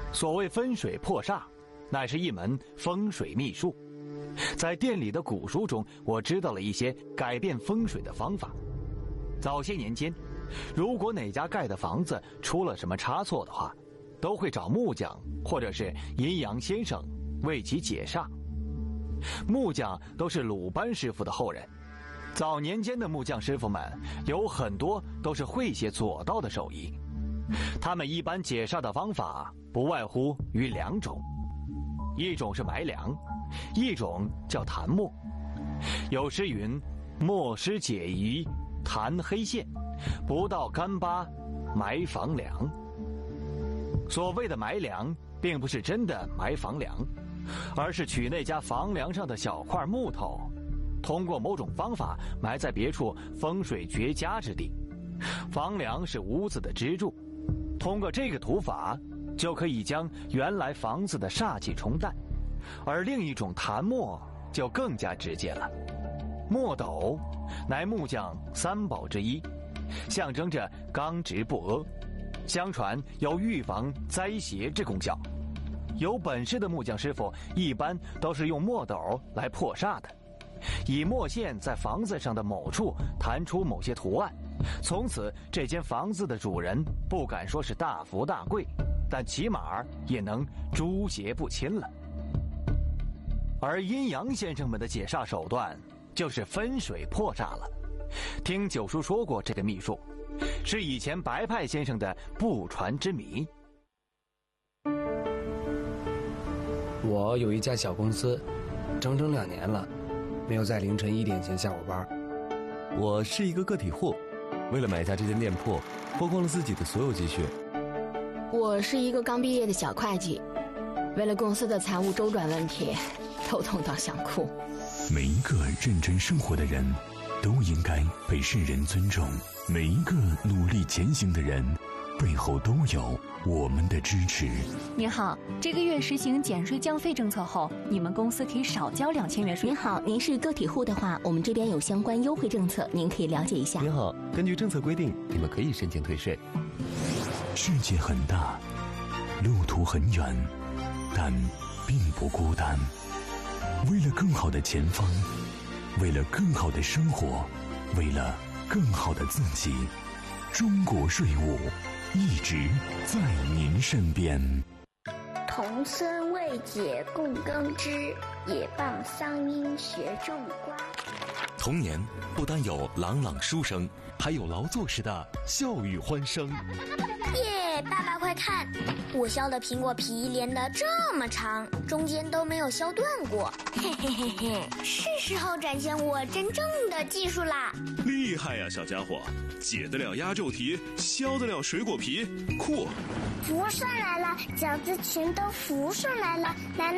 所谓分水破煞，乃是一门风水秘术。在店里的古书中，我知道了一些改变风水的方法。早些年间，如果哪家盖的房子出了什么差错的话，都会找木匠或者是阴阳先生为其解煞。木匠都是鲁班师傅的后人，早年间的木匠师傅们有很多都是会写左道的手艺。他们一般解煞的方法不外乎于两种，一种是埋梁，一种叫檀墨。有诗云：墨师解疑檀黑线，不到干巴埋房梁。所谓的埋梁并不是真的埋房梁，而是取那家房梁上的小块木头，通过某种方法埋在别处风水绝佳之地。房梁是屋子的支柱，通过这个土法就可以将原来房子的煞气冲淡。而另一种檀墨就更加直接了，墨斗乃木匠三宝之一，象征着刚直不阿，相传有预防灾邪之功效。有本事的木匠师傅一般都是用墨斗来破煞的，以墨线在房子上的某处弹出某些图案，从此这间房子的主人不敢说是大富大贵，但起码也能诸邪不侵了。而阴阳先生们的解煞手段就是分水破煞了。听九叔说过这个秘术，是以前白派先生的不传之谜。 我有一家小公司，整整2年了，没有在凌晨1点前下过班。 我是一个个体户，为了买下这间店铺，花光了自己的所有积蓄。 我是一个刚毕业的小会计，为了公司的财务周转问题，头痛到想哭。 每一个认真生活的人都应该被世人尊重，每一个努力前行的人背后都有我们的支持。 您好，这个月实行减税降费政策后，你们公司可以少交2000元税。 您好，您是个体户的话，我们这边有相关优惠政策，您可以了解一下。 您好，根据政策规定，你们可以申请退税。 世界很大，路途很远，但并不孤单。为了更好的前方，为了更好的生活，为了更好的自己，中国税务一直在您身边。 童孙未解供耕织，也傍桑阴学种瓜。 童年不单有朗朗书声，还有劳作时的笑语欢声。 耶，爸爸快看，我削的苹果皮连得这么长，中间都没有削断过。嘿嘿嘿嘿，是时候展现我真正的技术啦！ 厉害呀，小家伙，解得了压轴题，削得了水果皮，酷！ 福顺来了，饺子全都福顺来了，奶奶。